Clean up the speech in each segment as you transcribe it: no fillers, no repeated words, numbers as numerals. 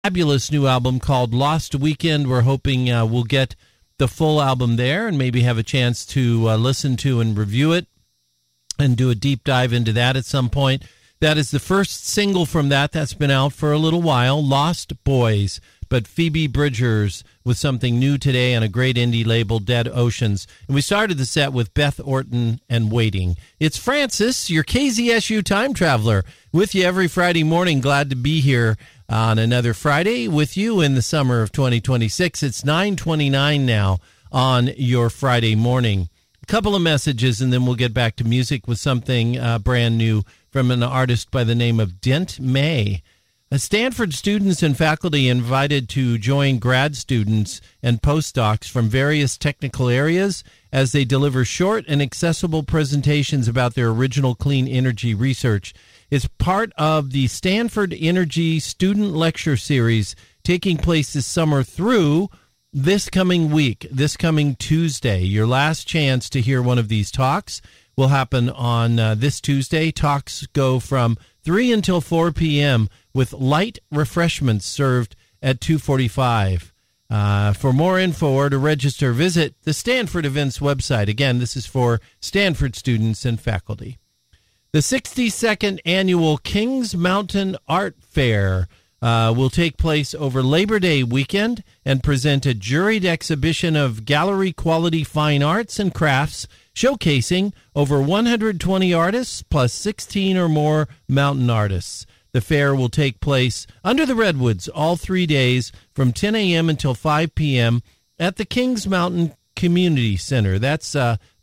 fabulous new album called Lost Weekend. We're hoping we'll get the full album there and maybe have a chance to listen to and review it and do a deep dive into that at some point. That is the first single from that. That's been out for a little while, Lost Boys. But Phoebe Bridgers with something new today on a great indie label, Dead Oceans. And we started the set with Beth Orton and Waiting. It's Francis, your KZSU time traveler, with you every Friday morning. Glad to be here on another Friday with you in the summer of 2026. It's 9:29 now on your Friday morning. A couple of messages, and then we'll get back to music with something brand new from an artist by the name of Dent May. Stanford students and faculty invited to join grad students and postdocs from various technical areas as they deliver short and accessible presentations about their original clean energy research. It's part of the Stanford Energy Student Lecture Series taking place this summer through this coming week, this coming Tuesday. Your last chance to hear one of these talks will happen on this Tuesday. Talks go from 3 until 4 p.m. with light refreshments served at 2:45. For more info or to register, visit the Stanford Events website. Again, this is for Stanford students and faculty. The 62nd annual Kings Mountain Art Fair will take place over Labor Day weekend and present a juried exhibition of gallery quality fine arts and crafts showcasing over 120 artists plus 16 or more mountain artists. The fair will take place under the Redwoods all 3 days from 10 a.m. until 5 p.m. at the Kings Mountain Community Center. That's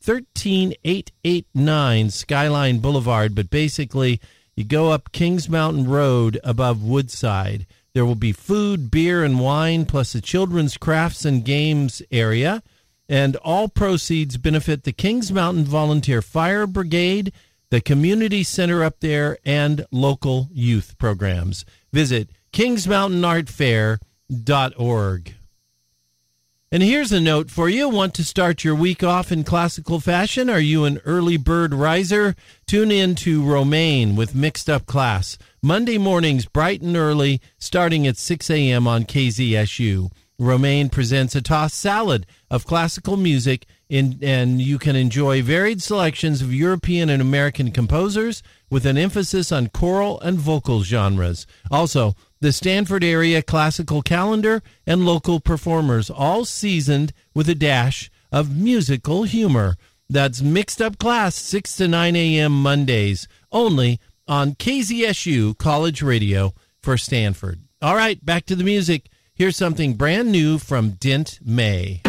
13889 Skyline Boulevard, but basically you go up Kings Mountain Road above Woodside. There will be food, beer, and wine, plus a children's crafts and games area. And all proceeds benefit the Kings Mountain Volunteer Fire Brigade, the community center up there, and local youth programs. Visit kingsmountainartfair.org. And here's a note for you. Want to start your week off in classical fashion? Are you an early bird riser? Tune in to Romaine with Mixed Up Class. Monday mornings bright and early, starting at 6 a.m. on KZSU. Romaine presents a tossed salad of classical music, and you can enjoy varied selections of European and American composers with an emphasis on choral and vocal genres. Also, the Stanford area classical calendar and local performers, all seasoned with a dash of musical humor. That's Mixed Up Class, 6 to 9 a.m. Mondays, only on KZSU College Radio for Stanford. All right, back to the music. Here's something brand new from Dent May.